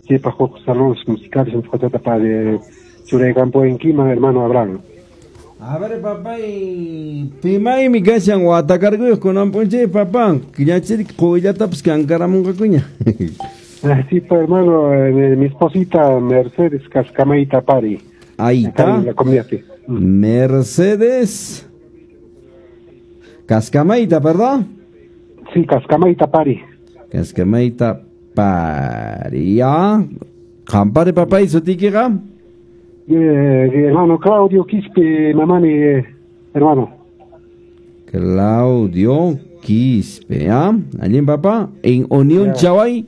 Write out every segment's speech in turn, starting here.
para salones musicales en Fajata para Churecampo en Quima, hermano Abraham. A ver, papá, y Pimay mi cachan Guatacargos con un ponche, papá, que ya se ya tapas que ancaramonga cuña. Sí, pues hermano, mi esposita Mercedes Cascamaita Pari. Ahí está. La comunidad. Mercedes Cascamaita, ¿verdad? Sí, Cascamaita Pari. Cascamaita Pari. Ya. Campare, papá, y su tiquega. Hermano Claudio Quispe, mamá mi hermano. Claudio Quispe, ¿ah? Allí, papá, en Unión Chavay.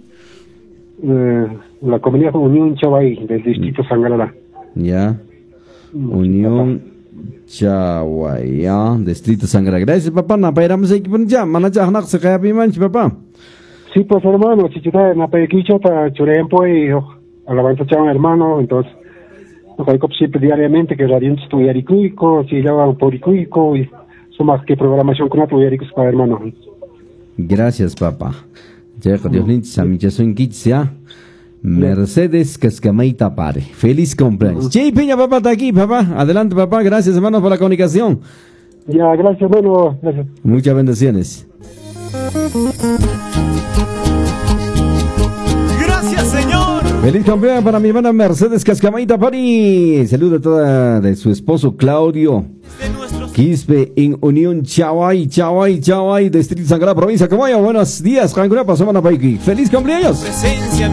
La comunidad Unión Chavay del distrito Sangrala. Ya. Unión Chavay, ya. Distrito Sangrala. Gracias, papá. Napairamos aquí por ya. Manacha anak se kaya pimanch, papá. Sí, pues hermano, si chuta napaquicho ta churempo y alabanza chavan hermano, entonces hay que siempre diariamente que radio estudiar y cuico, si ya van por y cuico y son más que programación con otro yaricos para hermano. Gracias, papá. Ya, Dios mío, Samichason Kitsia, Mercedes Cascamaita Pare. Feliz cumpleaños. Che, Piña, papá, está aquí, papá. Adelante, papá. Gracias, hermano, por la comunicación. Ya, gracias, hermano. Gracias. Muchas bendiciones. Gracias, señor. Feliz cumpleaños para mi hermana Mercedes Cascamaita Pari. Saludo a toda de su esposo Claudio Quispe en Unión Chavay, Distrito Sangrala, provincia de Comoya. Buenos días, Cancunapa, somos Napaiki. Feliz cumpleaños.